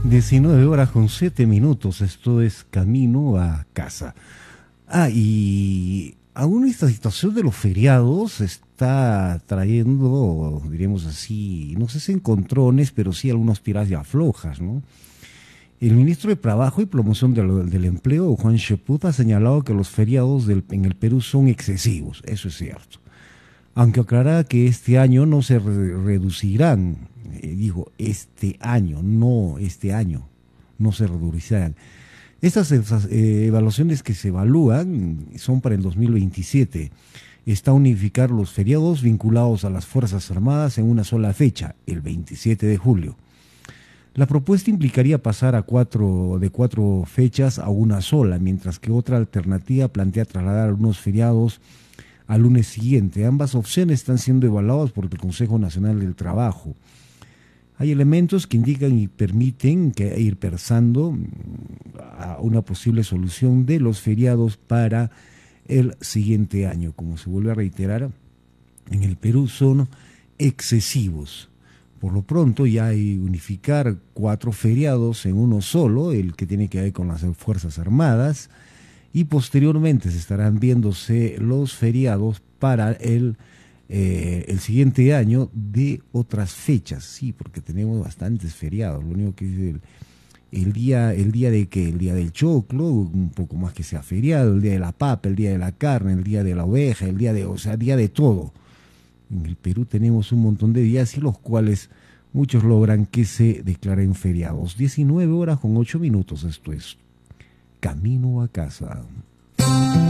19 horas con 7 minutos, esto es Camino a Casa. Y aún esta situación de los feriados está trayendo, diríamos así, no sé si encontrones, pero sí algunas tiras de aflojas, ¿no? El ministro de Trabajo y Promoción del Empleo, Juan Cheput, ha señalado que los feriados en el Perú son excesivos, eso es cierto. Aunque aclara que este año no se reducirán, digo, este año no se reducirán. Estas evaluaciones que se evalúan son para el 2027. Está unificar los feriados vinculados a las Fuerzas Armadas en una sola fecha, el 27 de julio. La propuesta implicaría pasar de cuatro fechas a una sola, mientras que otra alternativa plantea trasladar algunos feriados al lunes siguiente. Ambas opciones están siendo evaluadas por el Consejo Nacional del Trabajo. Hay elementos que indican y permiten ir pensando a una posible solución de los feriados para el siguiente año. Como se vuelve a reiterar, en el Perú son excesivos. Por lo pronto ya hay unificar 4 feriados en uno solo, el que tiene que ver con las Fuerzas Armadas, y posteriormente se estarán viéndose los feriados para el siguiente año de otras fechas. Sí, porque tenemos bastantes feriados. Lo único que es el día de que el día del choclo, un poco más que sea feriado, el día de la papa, el día de la carne, el día de la oveja, día de todo. En el Perú tenemos un montón de días y los cuales muchos logran que se declaren feriados. 19 horas con 8 minutos, esto es Camino a Casa.